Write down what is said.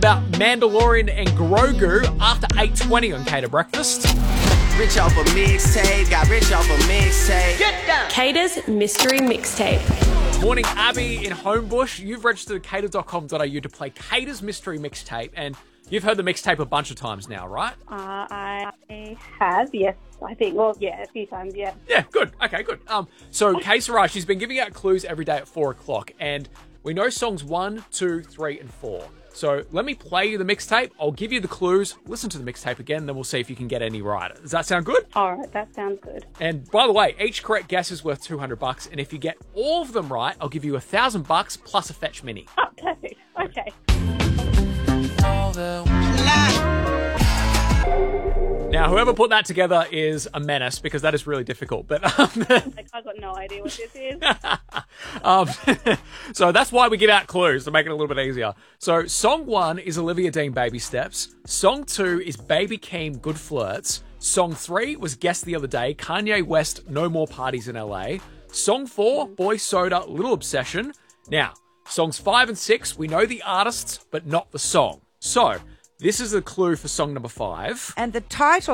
About Mandalorian and Grogu after 8:20 on Cater Breakfast. Rich off a mixtape, got rich off a mixtape. Get down. Cater's Mystery Mixtape. Morning, Abby in Homebush. You've registered at cater.com.au to play Cater's Mystery Mixtape, and you've heard the mixtape a bunch of times now, right? I have, yes. I think, well, yeah, a few times, yeah. Yeah, good. Okay, good. So Kay Sarai, she's been giving out clues every day at 4 o'clock, and we know songs 1, 2, 3, and 4. So let me play you the mixtape. I'll give you the clues. Listen to the mixtape again, then we'll see if you can get any right. Does that sound good? All right, that sounds good. And by the way, each correct guess is worth $200, and if you get all of them right, I'll give you $1,000 plus a Fetch Mini. Oh, perfect. Okay. Now, whoever put that together is a menace, because that is really difficult. But Like, I've got no idea what this is. so that's why we give out clues, to make it a little bit easier. So song 1 is Olivia Dean, Baby Steps. Song 2 is Baby Keem, Good Flirts. Song 3 was Guess the Other Day, Kanye West, No More Parties in LA. Song 4, Boy Soda, Little Obsession. Now, songs 5 and 6, we know the artists, but not the song. So this is a clue for song number 5. And the title